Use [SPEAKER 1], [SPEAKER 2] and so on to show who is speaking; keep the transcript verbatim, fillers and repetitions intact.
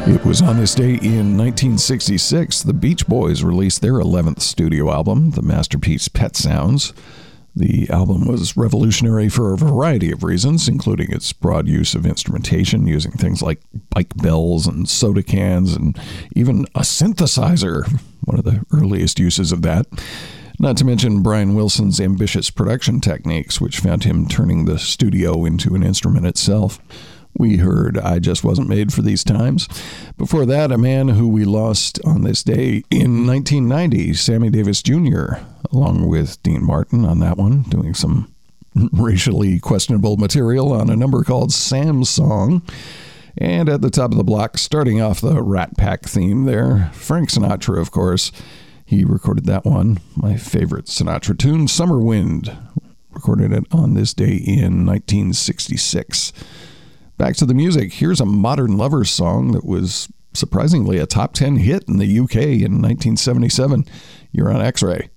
[SPEAKER 1] It was on this day in nineteen sixty-six, the Beach Boys released their eleventh studio album, the masterpiece Pet Sounds. The album was revolutionary for a variety of reasons, including its broad use of instrumentation, using things like bike bells and soda cans, and even a synthesizer, one of the earliest uses of that. Not to mention Brian Wilson's ambitious production techniques, which found him turning the studio into an instrument itself. We heard I Just Wasn't Made for These Times. Before that, a man who we lost on this day in nineteen ninety, Sammy Davis Junior, along with Dean Martin on that one, doing some racially questionable material on a number called Sam's Song. And at the top of the block, starting off the Rat Pack theme there, Frank Sinatra, of course. He recorded that one, my favorite Sinatra tune, Summer Wind. Recorded it on this day in nineteen sixty-six. Back to the music. Here's a Modern Lovers song that was surprisingly a top ten hit in the U K in nineteen seventy-seven. You're on X-Ray.